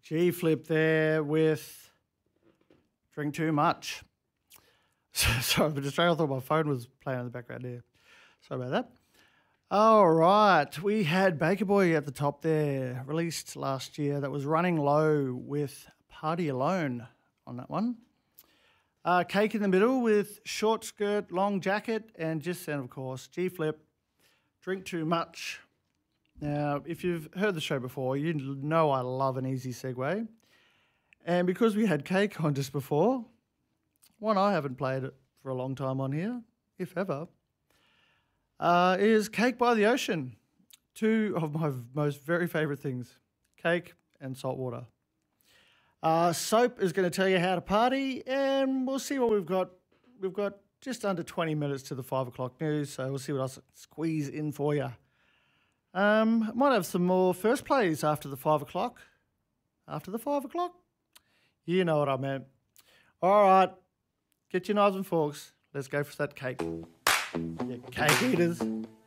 G Flip there with Drink Too Much. Sorry, but just I thought my phone was playing in the background there. Sorry about that. All right, we had Baker Boy at the top there, released last year. That was Running Low with Party Alone on that one. Cake in the middle with Short Skirt, Long Jacket, and just then, of course, G Flip, Drink Too Much. Now, if you've heard the show before, you know I love an easy segue. And because we had Cake on just before, one I haven't played it for a long time on here, if ever, is Cake by the Ocean. Two of my most very favourite things, cake and salt water. Soap is going to tell you how to party, and we'll see what we've got. We've got just under 20 minutes to the 5 o'clock news, so we'll see what else I can squeeze in for you. Might have some more first plays after the 5 o'clock. After the 5 o'clock? You know what I meant. All right, get your knives and forks. Let's go for that cake. You cake eaters.